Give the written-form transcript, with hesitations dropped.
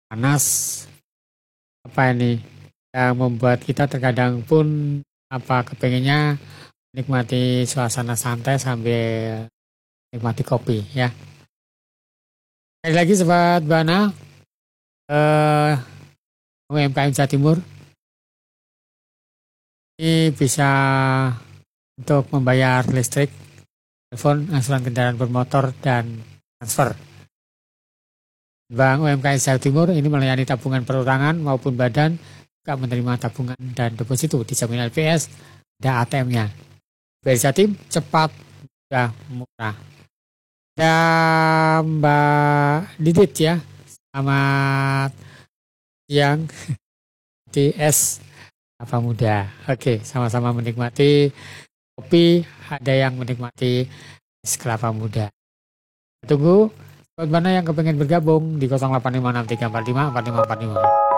panas apa ini yang membuat kita terkadang pun kepengennya nikmati suasana santai sambil nikmati kopi ya. Sekali lagi Sobat Bana, UMKM Jawa Timur ini bisa untuk membayar listrik, telepon, angsuran kendaraan bermotor, dan transfer. Bank UMKM Jawa Timur ini melayani tabungan perorangan maupun badan, juga menerima tabungan dan deposito dijamin LPS, ada ATM-nya. BRI Jatim cepat, mudah, murah. Dan Mbak Didit ya, selamat siang di es apa muda. Oke, sama-sama menikmati kopi, ada yang menikmati es kelapa muda. Tunggu Sobat Bana yang kepengen bergabung di 085634545545.